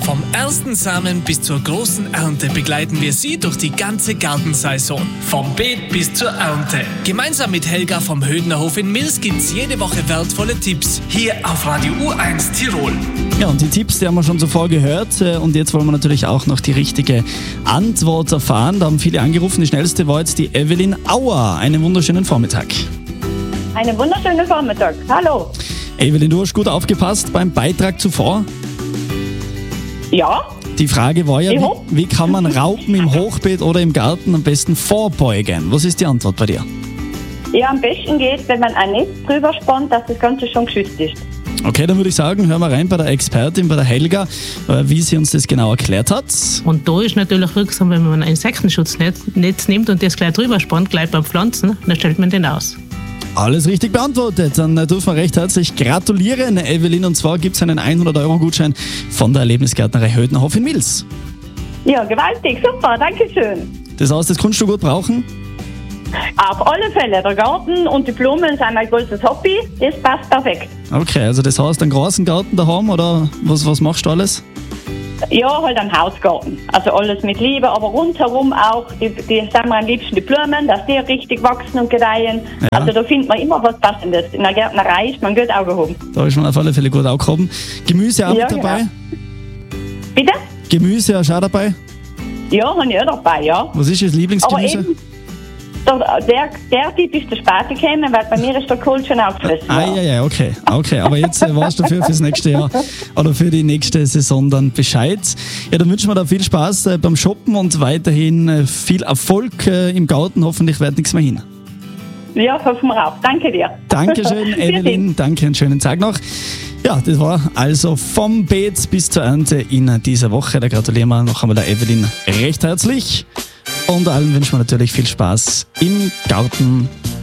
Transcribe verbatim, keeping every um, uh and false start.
Vom ersten Samen bis zur großen Ernte begleiten wir Sie durch die ganze Gartensaison. Vom Beet bis zur Ernte. Gemeinsam mit Helga vom Hödnerhof in Mils gibt's jede Woche wertvolle Tipps. Hier auf Radio U eins Tirol. Ja, und die Tipps, die haben wir schon zuvor gehört. Und jetzt wollen wir natürlich auch noch die richtige Antwort erfahren. Da haben viele angerufen. Die schnellste war jetzt die Evelyn Auer. Einen wunderschönen Vormittag. Einen wunderschönen Vormittag. Hallo. Evelyn, du hast gut aufgepasst beim Beitrag zuvor. Ja. Die Frage war ja, Ich wie, hab- wie kann man Raupen im Hochbeet oder im Garten am besten vorbeugen? Was ist die Antwort bei dir? Ja, am besten geht, wenn man ein Netz drüber spannt, dass das Ganze schon geschützt ist. Okay, dann würde ich sagen, hören wir rein bei der Expertin, bei der Helga, äh, wie sie uns das genau erklärt hat. Und da ist natürlich wirksam, wenn man ein Insektenschutznetz Netz nimmt und das gleich drüber spannt, gleich beim Pflanzen, dann stellt man den aus. Alles richtig beantwortet. Dann äh, dürfen wir recht herzlich gratulieren, Evelyn. Und zwar gibt es einen hundert Euro Gutschein von der Erlebnisgärtnerei Hödnerhof in Mils. Ja, gewaltig, super, danke schön. Das heißt, das kannst du gut brauchen? Auf alle Fälle, der Garten und die Blumen sind mein großes Hobby, das passt perfekt. Okay, also das heißt, einen großen Garten daheim oder was, was machst du alles? Ja, halt am Hausgarten, also alles mit Liebe, aber rundherum auch, die, die sind mir am liebsten die Blumen, dass die richtig wachsen und gedeihen. Ja. Also da findet man immer was Passendes. In der Gärtnerei ist man gut aufgehoben. Da ist man auf alle Fälle gut angehoben. Gemüse auch Ja, mit dabei? genau. Bitte? Gemüse auch schon dabei? Ja, habe ich auch dabei, ja. Was ist das Aber Lieblingsgemüse? eben, der, der, der Typ ist der Spatel gekommen, weil bei mir ist der Kohl schon aufgefressen. Ah, ja, ja, okay. okay. Aber jetzt äh, weißt du dafür fürs nächste Jahr oder für die nächste Saison dann Bescheid. Ja, dann wünschen wir dir viel Spaß äh, beim Shoppen und weiterhin äh, viel Erfolg äh, im Garten. Hoffentlich wird nichts mehr hin. Ja, hoffen wir auch. Danke dir. Dankeschön, Evelyn. Danke, einen schönen Tag noch. Ja, das war also vom Beet bis zur Ernte in dieser Woche. Da gratulieren wir noch einmal der Evelyn recht herzlich. Und allen wünschen wir natürlich viel Spaß im Garten